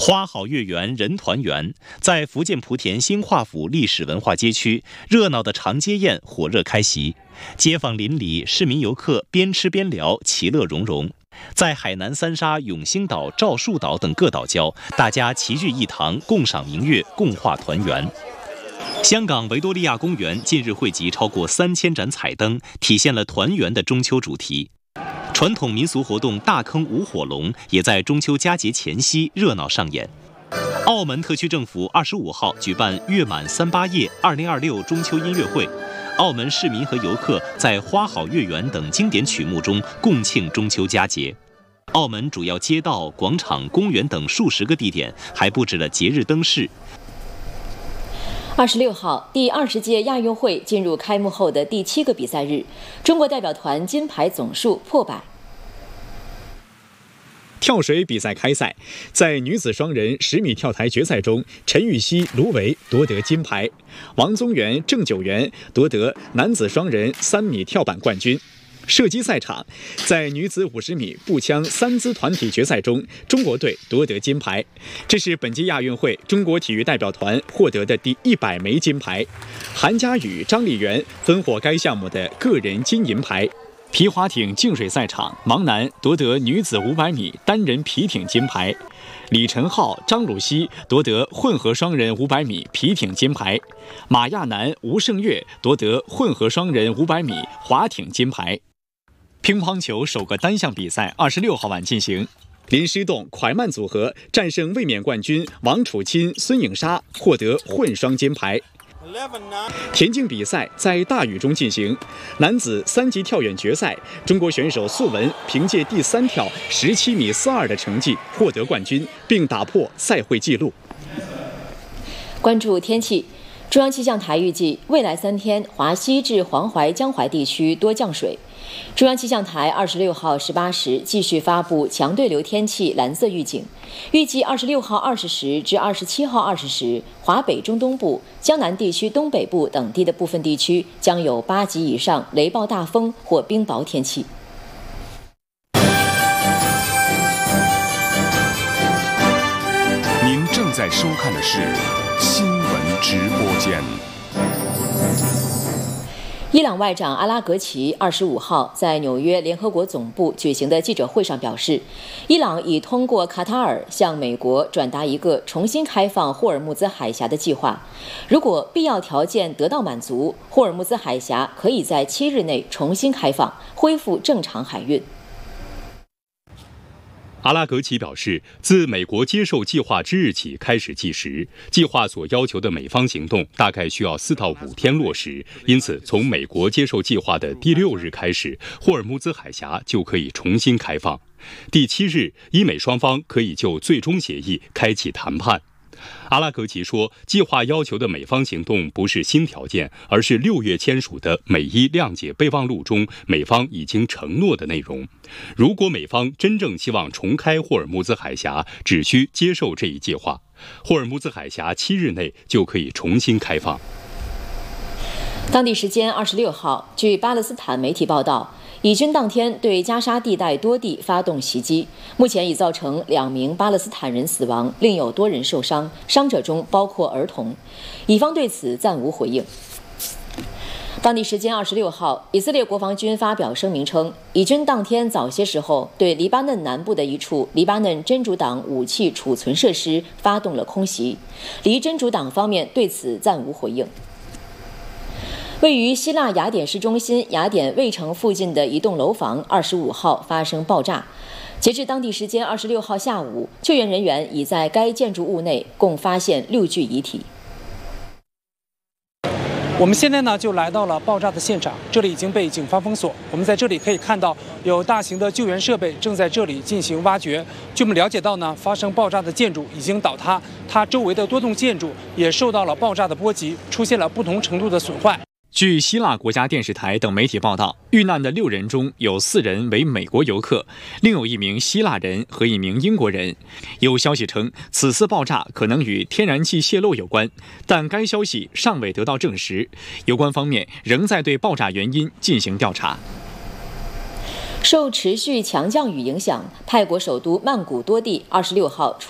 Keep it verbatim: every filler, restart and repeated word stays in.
花好月圆人团圆，在福建莆田新化府历史文化街区，热闹的长街宴火热开席，街坊邻里、市民游客边吃边聊，其乐融融。在海南三沙、永兴岛、赵树岛等各岛礁，大家齐聚一堂，共赏明月，共话团圆。香港维多利亚公园近日汇集超过三千盏彩灯，体现了团圆的中秋主题。传统民俗活动大坑舞火龙也在中秋佳节前夕热闹上演。澳门特区政府二十五号举办月满三八夜二零二六中秋音乐会，澳门市民和游客在《花好月圆》等经典曲目中共庆中秋佳节。澳门主要街道、广场、公园等数十个地点还布置了节日灯饰。 二十六号，第二十届亚运会进入开幕后的第七个比赛日，中国代表团金牌总数破百。 跳水比赛开赛，在女子双人十米跳台决赛中，陈芋汐、卢维夺得金牌，王宗源、郑九元夺得男子双人三米跳板冠军。射击赛场，在女子五十米步枪三姿团体决赛中，中国队夺得金牌，这是本届亚运会中国体育代表团获得的第一百枚金牌。韩佳宇、张丽媛分获该项目的个人金银牌。皮划艇净水赛场，盲男夺得女子五百米单人皮艇金牌，李晨浩、张鲁熙夺得混合双人五百米皮艇金牌，马亚男、吴胜月夺得混合双人五百米划艇金牌。乒乓球首个单项比赛二十六号晚进行，林诗栋、蒯曼组合战胜卫冕冠军王楚钦、孙颖莎，获得混双金牌。田径比赛在大雨中进行，男子三级跳远决赛，中国选手素文凭借第三跳十七米四二的成绩获得冠军，并打破赛会纪录。 关注天气，中央气象台预计未来三天华西至黄淮、江淮地区多降水。中央气象台二十六号十八时继续发布强对流天气蓝色预警，预计二十六号二十时至二十七号二十时，华北中东部、江南地区东北部等地的部分地区将有八级以上雷暴大风或冰雹天气。 您正在收看的是新闻直播间。 伊朗外长阿拉格齐二十五号在纽约联合国总部举行的记者会上表示，伊朗已通过卡塔尔向美国转达一个重新开放霍尔木兹海峡的计划，如果必要条件得到满足，霍尔木兹海峡可以在七日内重新开放，恢复正常海运。 阿拉格齐表示，自美国接受计划之日起开始计时，计划所要求的美方行动大概需要四到五天落实，因此从美国接受计划的第六日开始，霍尔木兹海峡就可以重新开放。第七日，伊美双方可以就最终协议开启谈判。阿拉格齐说，计划要求的美方行动不是新条件，而是六月签署的美伊谅解备忘录中美方已经承诺的内容。如果美方真正希望重开霍尔木兹海峡，只需接受这一计划，霍尔木兹海峡七日内就可以重新开放。 当地时间二十六号，据巴勒斯坦媒体报道，以军当天对加沙地带多地发动袭击，目前已造成两名巴勒斯坦人死亡，另有多人受伤，伤者中包括儿童。以方对此暂无回应。当地时间二十六号，以色列国防军发表声明称，以军当天早些时候对黎巴嫩南部的一处黎巴嫩真主党武器储存设施发动了空袭，黎真主党方面对此暂无回应。位于希腊雅典市中心雅典卫城附近的一栋楼房二十五号发生爆炸，截至当地时间二十六号下午，救援人员已在该建筑物内共发现六具遗体。 我们现在呢就来到了爆炸的现场，这里已经被警方封锁。我们在这里可以看到有大型的救援设备正在这里进行挖掘。据我们了解到呢，发生爆炸的建筑已经倒塌，它周围的多栋建筑也受到了爆炸的波及，出现了不同程度的损坏。 据希腊国家电视台等媒体报道，遇难的六人中有四人为美国游客，另有一名希腊人和一名英国人。有消息称，此次爆炸可能与天然气泄漏有关，但该消息尚未得到证实。有关方面仍在对爆炸原因进行调查。 受持续强降雨影响，泰国首都曼谷多地二十六号